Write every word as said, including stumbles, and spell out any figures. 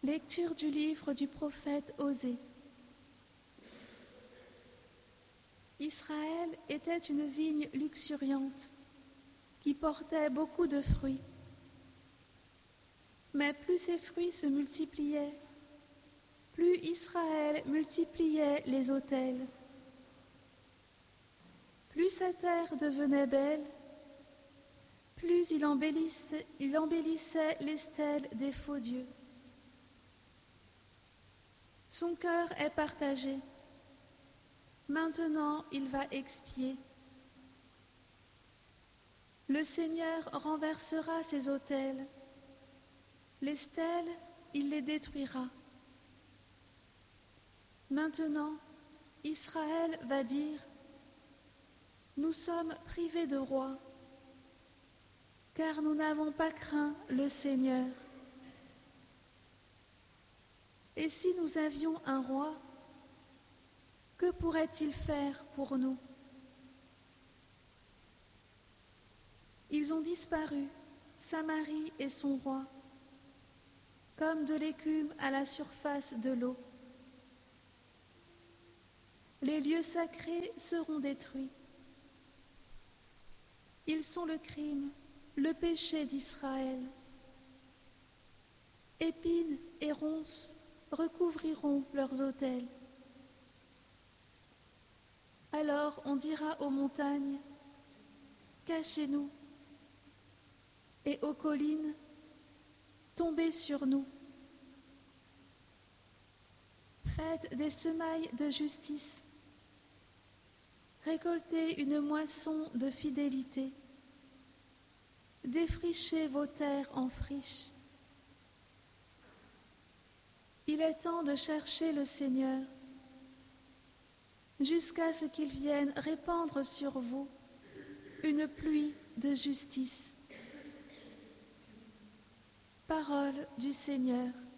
Lecture du livre du prophète Osée. Israël était une vigne luxuriante qui portait beaucoup de fruits. Mais plus ses fruits se multipliaient, plus Israël multipliait les autels. Plus sa terre devenait belle, plus il embellissait, il embellissait les stèles des faux dieux. Son cœur est partagé. Maintenant, il va expier. Le Seigneur renversera ses autels. Les stèles, il les détruira. Maintenant, Israël va dire : nous sommes privés de roi, car nous n'avons pas craint le Seigneur. Et si nous avions un roi, que pourrait-il faire pour nous ? Ils ont disparu, Samarie et son roi, comme de l'écume à la surface de l'eau. Les lieux sacrés seront détruits. Ils sont le crime, le péché d'Israël. Épines et ronces recouvriront leurs autels. Alors on dira aux montagnes : cachez-nous, et aux collines : tombez sur nous. Faites des semailles de justice, récoltez une moisson de fidélité, défrichez vos terres en friche. Il est temps de chercher le Seigneur, jusqu'à ce qu'il vienne répandre sur vous une pluie de justice. Parole du Seigneur.